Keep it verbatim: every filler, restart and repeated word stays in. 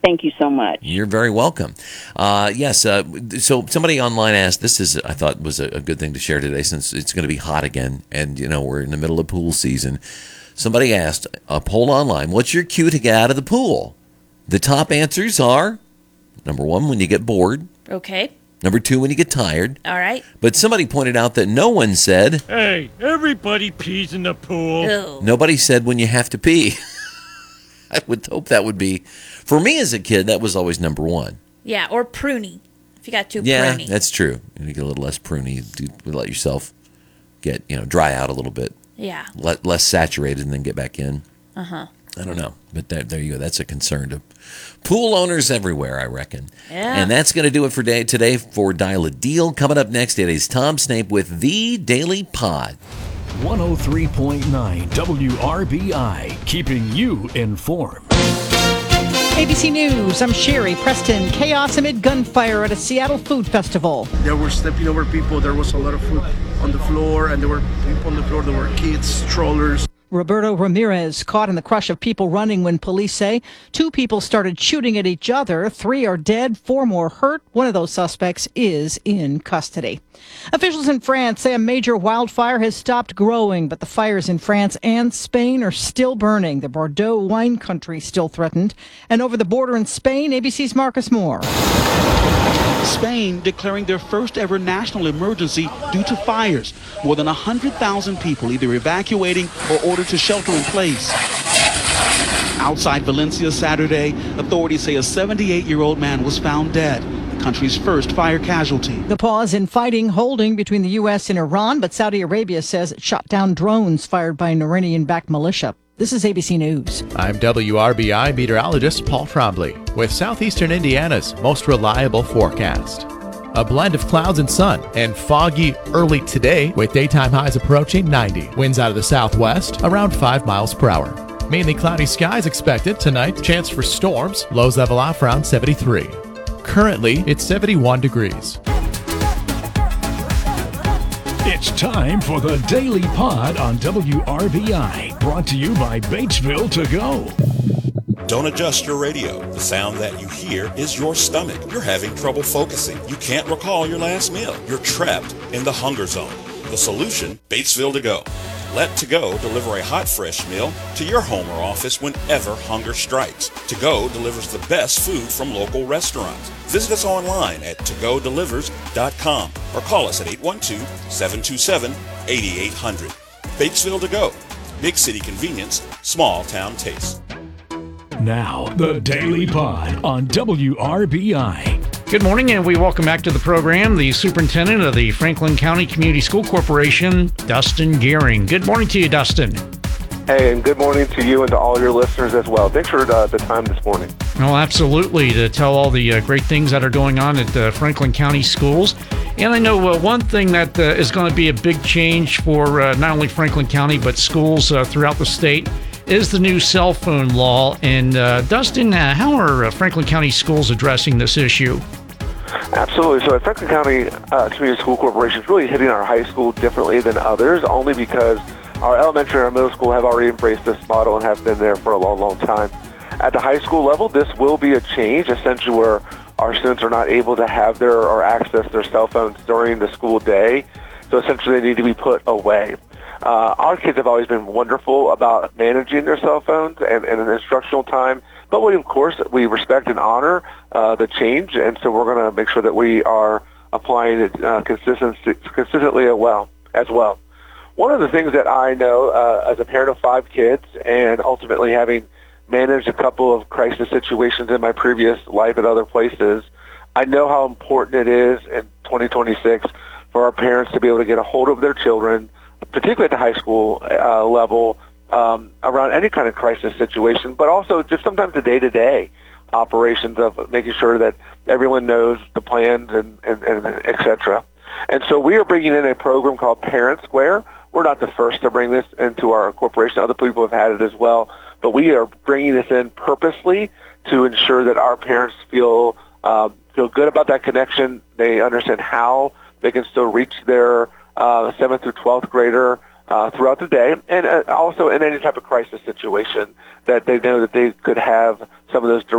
Thank you so much. You're very welcome. Uh, yes, uh, so somebody online asked, this is, I thought was a, a good thing to share today since it's going to be hot again and, you know, we're in the middle of pool season. Somebody asked, a poll online, what's your cue to get out of the pool? The top answers are, number one, when you get bored. Okay. Number two, when you get tired. All right. But somebody pointed out that no one said, hey, everybody pees in the pool. Ew. Nobody said when you have to pee. I would hope that would be, for me as a kid, that was always number one. Yeah, or pruny. If you got too Yeah, pruny. that's true. You get a little less pruny. You let yourself get, you know, dry out a little bit. Yeah. Let, less saturated and then get back in. Uh-huh. I don't know. But there, there you go. That's a concern to pool owners everywhere, I reckon. Yeah. And that's going to do it for day, today for Dial a Deal. Coming up next, it is Tom Snape with The Daily Pod. one oh three point nine W R B I, keeping you informed. A B C News, I'm Sherry Preston. Chaos amid gunfire at a Seattle food festival. They were stepping over people. There was a lot of food on the floor, and there were people on the floor. There were kids, strollers. Roberto Ramirez caught in the crush of people running when police say two people started shooting at each other. Three are dead, four more hurt. One of those suspects is in custody. Officials in France say a major wildfire has stopped growing, but the fires in France and Spain are still burning. The Bordeaux wine country still threatened. And over the border in Spain, A B C's Marcus Moore. Spain declaring their first ever national emergency due to fires. More than one hundred thousand people either evacuating or ordered to shelter in place. Outside Valencia Saturday, authorities say a seventy-eight-year-old man was found dead, the country's first fire casualty. The pause in fighting holding between the U S and Iran, but Saudi Arabia says it shot down drones fired by an Iranian-backed militia. This is A B C News. I'm W R B I meteorologist Paul Trombley with southeastern Indiana's most reliable forecast. A blend of clouds and sun and foggy early today with daytime highs approaching ninety. Winds out of the southwest around five miles per hour. Mainly cloudy skies expected tonight. Chance for storms. Lows level off around seventy-three. Currently, it's seventy-one degrees. It's time for the Daily Pod on W R B I, brought to you by Batesville To Go. Don't adjust your radio. The sound that you hear is your stomach. You're having trouble focusing. You can't recall your last meal. You're trapped in the hunger zone. The solution, Batesville To Go. Let To Go deliver a hot, fresh meal to your home or office whenever hunger strikes. To Go delivers the best food from local restaurants. Visit us online at to go delivers dot com or call us at eight one two, seven two seven, eight eight zero zero. Batesville To Go. Big city convenience, small town taste. Now, the Daily Pod on W R B I. Good morning, and we welcome back to the program the superintendent of the Franklin County Community School Corporation, Dustin Gehring. Good morning to you, Dustin. Hey, and good morning to you and to all your listeners as well. Thanks for uh, the time this morning. Well, absolutely, to tell all the uh, great things that are going on at the Franklin County schools. And I know uh, one thing that uh, is going to be a big change for uh, not only Franklin County, but schools uh, throughout the state is the new cell phone law. And uh, Dustin, uh, how are uh, Franklin County schools addressing this issue? Absolutely. So at Franklin County uh, Community School Corporation is really hitting our high school differently than others, only because our elementary and our middle school have already embraced this model and have been there for a long, long time. At the high school level, this will be a change, essentially where our students are not able to have their or access their cell phones during the school day. So essentially they need to be put away. Uh, our kids have always been wonderful about managing their cell phones and, and an instructional time, but we, of course, we respect and honor uh, the change, and so we're going to make sure that we are applying it uh, consistent, consistently as well, as well. One of the things that I know uh, as a parent of five kids and ultimately having managed a couple of crisis situations in my previous life at other places, I know how important it is in twenty twenty-six for our parents to be able to get a hold of their children, particularly at the high school uh, level, um, around any kind of crisis situation, but also just sometimes the day-to-day operations of making sure that everyone knows the plans and, and, and et cetera. And so we are bringing in a program called Parent Square. We're not the first to bring this into our corporation. Other people have had it as well. But we are bringing this in purposely to ensure that our parents feel uh, feel good about that connection. They understand how they can still reach their uh, seventh through twelfth grader uh, throughout the day, and uh, also in any type of crisis situation that they know that they could have some of those